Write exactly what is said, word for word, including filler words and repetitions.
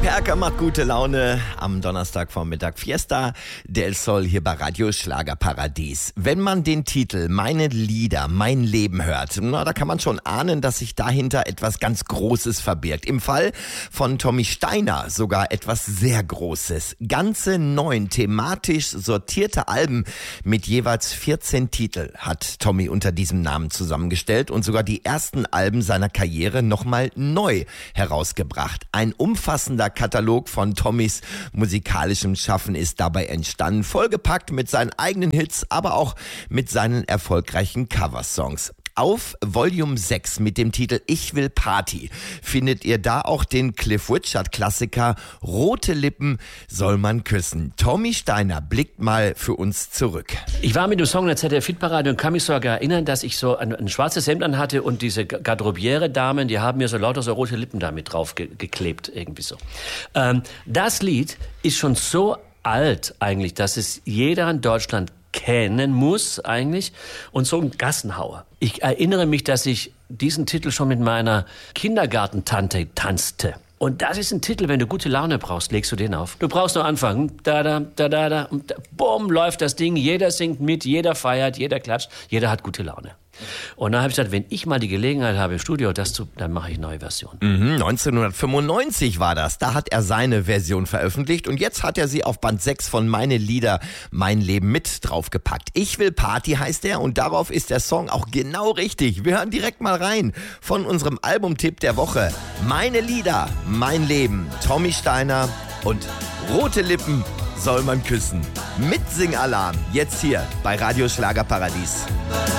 Kerker macht gute Laune am Donnerstagvormittag. Fiesta del Sol hier bei Radio Schlagerparadies. Wenn man den Titel Meine Lieder, mein Leben hört, na, da kann man schon ahnen, dass sich dahinter etwas ganz Großes verbirgt. Im Fall von Tommy Steiner sogar etwas sehr Großes. Ganze neun thematisch sortierte Alben mit jeweils vierzehn Titel hat Tommy unter diesem Namen zusammengestellt und sogar die ersten Alben seiner Karriere nochmal neu herausgebracht. Ein umfassender Katalog von Tommys musikalischem Schaffen ist dabei entstanden, vollgepackt mit seinen eigenen Hits, aber auch mit seinen erfolgreichen Coversongs. Auf Volume sechs mit dem Titel Ich will Party findet ihr da auch den Cliff Richard-Klassiker Rote Lippen soll man küssen. Tommy Steiner blickt mal für uns zurück. Ich war mit dem Song in der Z D F-Hitparade und kann mich sogar erinnern, dass ich so ein, ein schwarzes Hemd an hatte und diese Garderobiere-Damen, die haben mir so lauter so rote Lippen damit drauf ge- geklebt, irgendwie so. Ähm, das Lied ist schon so alt eigentlich, dass es jeder in Deutschland kennen muss eigentlich und so ein Gassenhauer. Ich erinnere mich, dass ich diesen Titel schon mit meiner Kindergartentante tanzte. Und das ist ein Titel, wenn du gute Laune brauchst, legst du den auf. Du brauchst nur anfangen, da da da da da und da, bumm, läuft das Ding, jeder singt mit, jeder feiert, jeder klatscht, jeder hat gute Laune. Und dann habe ich gesagt, wenn ich mal die Gelegenheit habe im Studio, das zu, dann mache ich neue Versionen. Mhm, neunzehnhundertfünfundneunzig war das. Da hat er seine Version veröffentlicht und jetzt hat er sie auf Band sechs von Meine Lieder, mein Leben mit draufgepackt. Ich will Party heißt er und darauf ist der Song auch genau richtig. Wir hören direkt mal rein von unserem Albumtipp der Woche. Meine Lieder, mein Leben. Tommy Steiner und Rote Lippen soll man küssen. Mit Singalarm. Jetzt hier bei Radio Schlagerparadies.